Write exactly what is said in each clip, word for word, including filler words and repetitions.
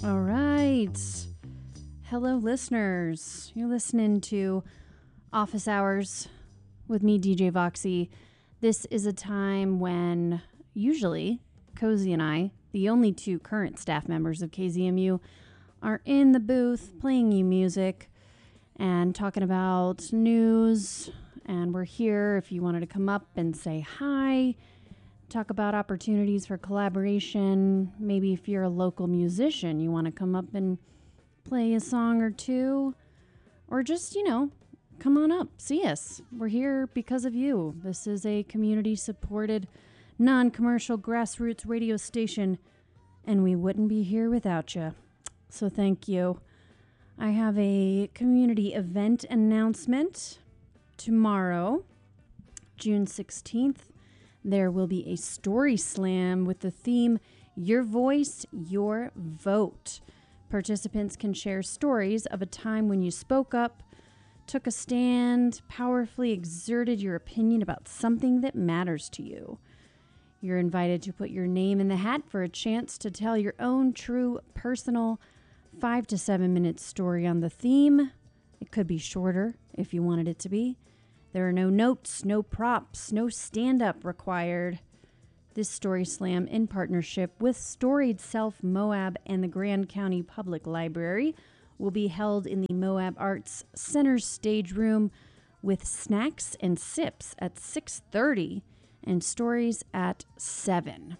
All right. Hello, listeners. You're listening to Office Hours with me, D J Voxy. This is a time when usually Cozy and I, the only two current staff members of K Z M U, are in the booth playing you music and talking about news. And we're here if you wanted to come up and say hi, talk about opportunities for collaboration. Maybe if you're a local musician, you want to come up and play a song or two, or just, you know, come on up, see us. We're here because of you. This is a community-supported, non-commercial grassroots radio station, and we wouldn't be here without you. So thank you. I have a community event announcement tomorrow, June sixteenth. There will be a story slam with the theme, Your Voice, Your Vote. Participants can share stories of a time when you spoke up, took a stand, powerfully exerted your opinion about something that matters to you. You're invited to put your name in the hat for a chance to tell your own true, personal, five to seven minute story on the theme. It could be shorter if you wanted it to be. There are no notes, no props, no stand-up required. This Story Slam, in partnership with Storied Self Moab and the Grand County Public Library, will be held in the Moab Arts Center stage room with snacks and sips at six thirty and stories at seven.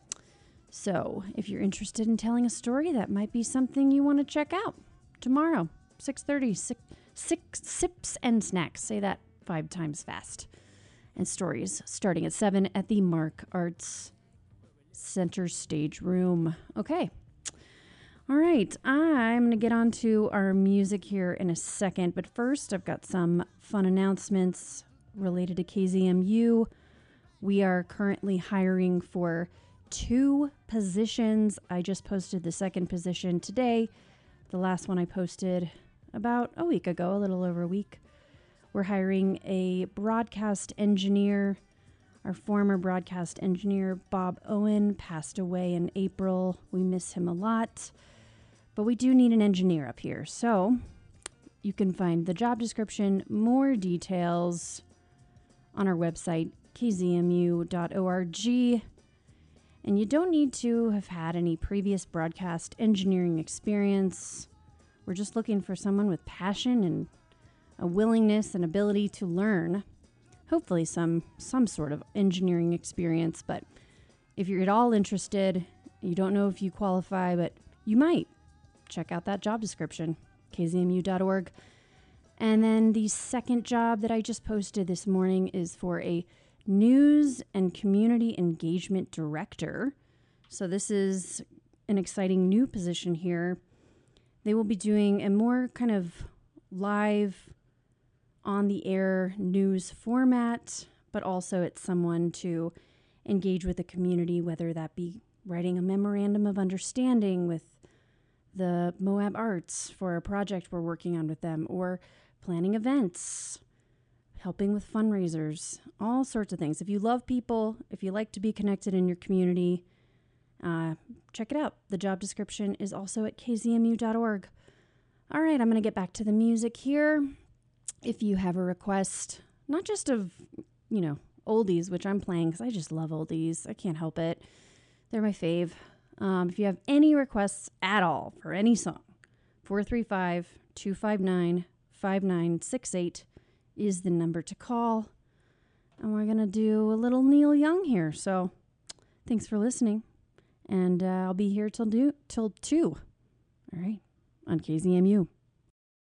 So, if you're interested in telling a story, that might be something you want to check out tomorrow, six thirty, six, six sips and snacks. Say that five times fast. And stories starting at seven at the Mark Arts Center stage room. Okay. All right. I'm going to get on to our music here in a second. But first, I've got some fun announcements related to K Z M U. We are currently hiring for two positions. I just posted the second position today. The last one I posted about a week ago, a little over a week. We're hiring a broadcast engineer. Our former broadcast engineer, Bob Owen, passed away in April. We miss him a lot. But we do need an engineer up here. So you can find the job description, more details on our website, k z m u dot org. And you don't need to have had any previous broadcast engineering experience. We're just looking for someone with passion and a willingness and ability to learn, hopefully some some sort of engineering experience. But if you're at all interested, you don't know if you qualify, but you might, check out that job description, k z m u dot org. And then the second job that I just posted this morning is for a news and community engagement director. So this is an exciting new position here. They will be doing a more kind of live, on-the-air news format, but also it's someone to engage with the community, whether that be writing a memorandum of understanding with the Moab Arts for a project we're working on with them, or planning events, helping with fundraisers, all sorts of things. If you love people, if you like to be connected in your community, uh, check it out. The job description is also at k z m u dot org. All right, I'm going to get back to the music here. If you have a request, not just of, you know, oldies, which I'm playing because I just love oldies. I can't help it. They're my fave. Um, if you have any requests at all for any song, four three five, two five nine, five nine six eight is the number to call. And we're going to do a little Neil Young here. So thanks for listening. And uh, I'll be here till, do, till two. All right. On K Z M U.